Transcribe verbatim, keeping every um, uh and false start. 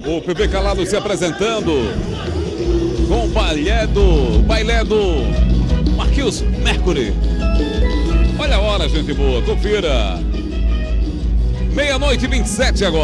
O P B Calado se apresentando com o bailé do, bailé do Marquinhos Mercury. Olha a hora, gente boa, confira. Meia-noite e vinte e sete agora.